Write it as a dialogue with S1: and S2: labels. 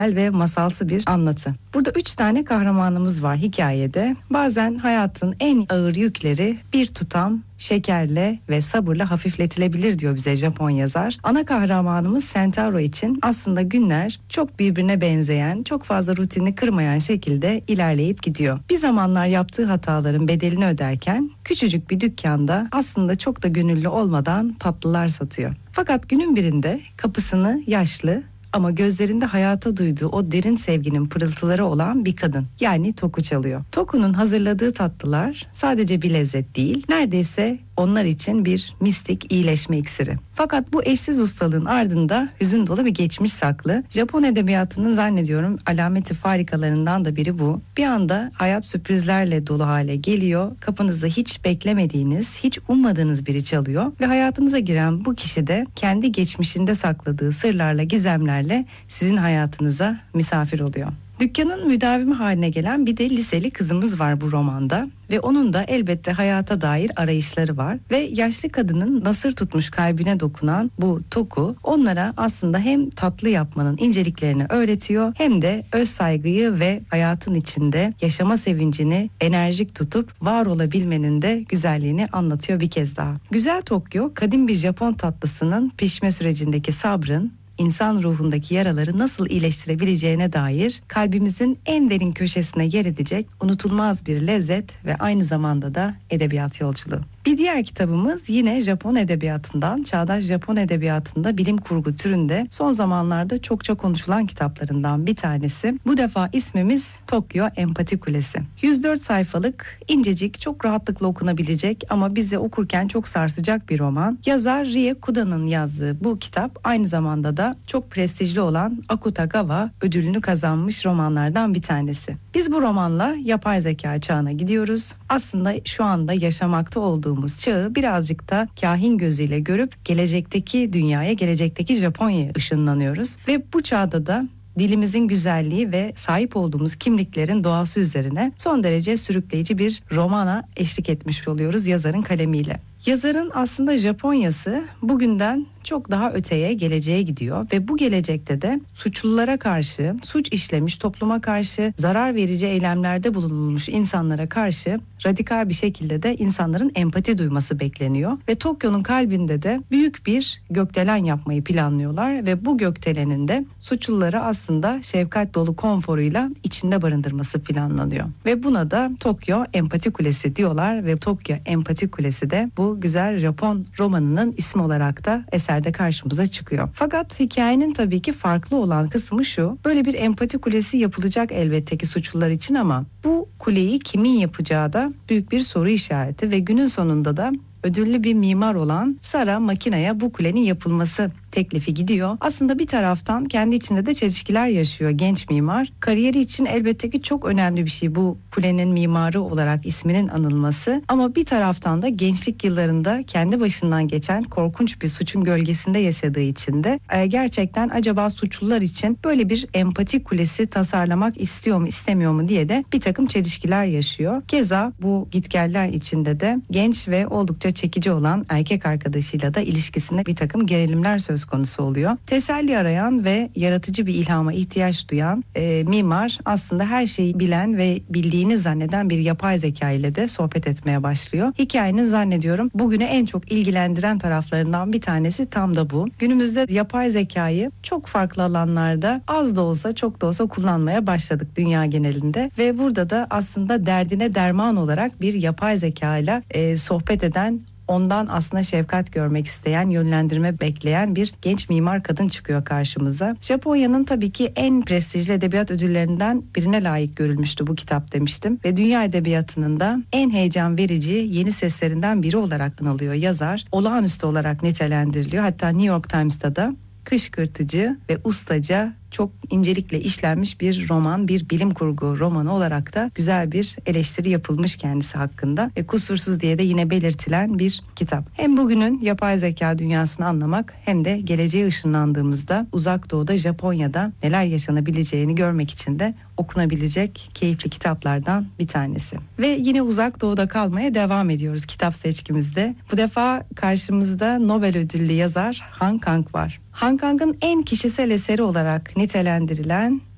S1: ve masalsı bir anlatı. Burada 3 tane kahramanımız var hikayede. Bazen hayatın en ağır yükleri bir tutam şekerle ve sabırla hafifletilebilir diyor bize Japon yazar. Ana kahramanımız Sentaro için aslında günler çok birbirine benzeyen, çok fazla rutini kırmayan şekilde ilerleyip gidiyor. Bir zamanlar yaptığı hataların bedelini öderken küçücük bir dükkanda aslında çok da gönüllü olmadan tatlılar satıyor. Fakat günün birinde kapısını yaşlı ama gözlerinde hayata duyduğu o derin sevginin pırıltıları olan bir kadın, yani Toku çalıyor. Toku'nun hazırladığı tatlılar sadece bir lezzet değil, neredeyse onlar için bir mistik iyileşme iksiri. Fakat bu eşsiz ustalığın ardında hüzün dolu bir geçmiş saklı. Japon edebiyatının zannediyorum alameti farikalarından da biri bu. Bir anda hayat sürprizlerle dolu hale geliyor. Kapınızda hiç beklemediğiniz, hiç ummadığınız biri çalıyor ve hayatınıza giren bu kişi de kendi geçmişinde sakladığı sırlarla, gizemlerle sizin hayatınıza misafir oluyor. Dükkanın müdavimi haline gelen bir de liseli kızımız var bu romanda ve onun da elbette hayata dair arayışları var ve yaşlı kadının nasır tutmuş kalbine dokunan bu Toku onlara aslında hem tatlı yapmanın inceliklerini öğretiyor hem de öz saygıyı ve hayatın içinde yaşama sevincini enerjik tutup var olabilmenin de güzelliğini anlatıyor bir kez daha. Güzel Tokyo, kadim bir Japon tatlısının pişme sürecindeki sabrın, İnsan ruhundaki yaraları nasıl iyileştirebileceğine dair kalbimizin en derin köşesine yer edecek unutulmaz bir lezzet ve aynı zamanda da edebiyat yolculuğu. Bir diğer kitabımız yine Japon edebiyatından, çağdaş Japon edebiyatında bilim kurgu türünde son zamanlarda çokça konuşulan kitaplarından bir tanesi. Bu defa ismimiz Tokyo Empati Kulesi. 104 sayfalık, incecik, çok rahatlıkla okunabilecek ama bizi okurken çok sarsacak bir roman. Yazar Rie Kuda'nın yazdığı bu kitap aynı zamanda da çok prestijli olan Akutagawa ödülünü kazanmış romanlardan bir tanesi. Biz bu romanla yapay zeka çağına gidiyoruz. Aslında şu anda yaşamakta olduğumuz çağı birazcık da kahin gözüyle görüp gelecekteki dünyaya, gelecekteki Japonya'ya ışınlanıyoruz. Ve bu çağda da dilimizin güzelliği ve sahip olduğumuz kimliklerin doğası üzerine son derece sürükleyici bir romana eşlik etmiş oluyoruz yazarın kalemiyle. Yazarın aslında Japonya'sı bugünden çok daha öteye, geleceğe gidiyor ve bu gelecekte de suçlulara karşı, suç işlemiş, topluma karşı zarar verici eylemlerde bulunulmuş insanlara karşı radikal bir şekilde de insanların empati duyması bekleniyor ve Tokyo'nun kalbinde de büyük bir gökdelen yapmayı planlıyorlar ve bu gökdelenin de suçluları aslında şefkat dolu konforuyla içinde barındırması planlanıyor ve buna da Tokyo Empati Kulesi diyorlar ve Tokyo Empati Kulesi de bu güzel Japon romanının ismi olarak da eserde karşımıza çıkıyor. Fakat hikayenin tabii ki farklı olan kısmı şu: böyle bir empati kulesi yapılacak elbette ki suçlular için ama bu kuleyi kimin yapacağı da büyük bir soru işareti ve günün sonunda da ödüllü bir mimar olan Sara Makina'ya bu kulenin yapılması teklifi gidiyor. Aslında bir taraftan kendi içinde de çelişkiler yaşıyor genç mimar. Kariyeri için elbette ki çok önemli bir şey bu kulenin mimarı olarak isminin anılması. Ama bir taraftan da gençlik yıllarında kendi başından geçen korkunç bir suçun gölgesinde yaşadığı için de gerçekten acaba suçlular için böyle bir empati kulesi tasarlamak istiyor mu istemiyor mu diye de bir takım çelişkiler yaşıyor. Keza bu gitgeller içinde de genç ve oldukça çekici olan erkek arkadaşıyla da ilişkisinde bir takım gerilimler söz konusu oluyor. Teselli arayan ve yaratıcı bir ilhama ihtiyaç duyan mimar aslında her şeyi bilen ve bildiğini zanneden bir yapay zeka ile de sohbet etmeye başlıyor. Hikayenin zannediyorum bugünü en çok ilgilendiren taraflarından bir tanesi tam da bu. Günümüzde yapay zekayı çok farklı alanlarda az da olsa çok da olsa kullanmaya başladık dünya genelinde ve burada da aslında derdine derman olarak bir yapay zeka ile sohbet eden, ondan aslında şefkat görmek isteyen, yönlendirme bekleyen bir genç mimar kadın çıkıyor karşımıza. Japonya'nın tabii ki en prestijli edebiyat ödüllerinden birine layık görülmüştü bu kitap demiştim. Ve dünya edebiyatının da en heyecan verici yeni seslerinden biri olarak anılıyor yazar. Olağanüstü olarak nitelendiriliyor. Hatta New York Times'ta da kışkırtıcı ve ustaca, çok incelikle işlenmiş bir roman, bir bilim kurgu romanı olarak da güzel bir eleştiri yapılmış kendisi hakkında ve kusursuz diye de yine belirtilen bir kitap. Hem bugünün yapay zeka dünyasını anlamak hem de geleceğe ışınlandığımızda uzak doğuda, Japonya'da neler yaşanabileceğini görmek için de okunabilecek keyifli kitaplardan bir tanesi. Ve yine uzak doğuda kalmaya devam ediyoruz kitap seçkimizde. Bu defa karşımızda Nobel ödüllü yazar Han Kang var. Han Kang'ın en kişisel eseri olarak nitelendirilen